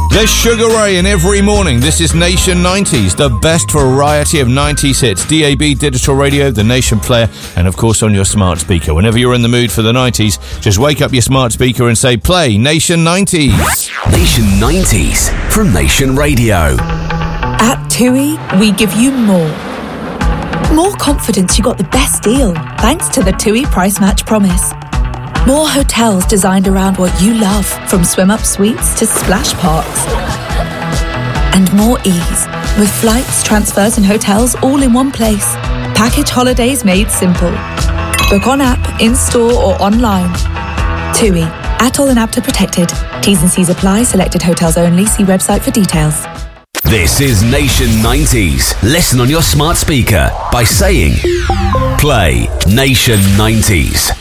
There's Sugar Ray in every morning. This is Nation 90s, the best variety of 90s hits. DAB, digital radio, the Nation player, and of course on your smart speaker. Whenever you're in the mood for the 90s, just wake up your smart speaker and say, play Nation 90s. Nation 90s from Nation Radio. At TUI, we give you more. More confidence you got the best deal, thanks to the TUI Price Match Promise. More hotels designed around what you love, from swim-up suites to splash parks. And more ease, with flights, transfers and hotels all in one place. Package holidays made simple. Book on app, in-store or online. TUI, ATOL and APTA protected. T's and C's apply, selected hotels only. See website for details. This is Nation 90s. Listen on your smart speaker by saying, play Nation 90s.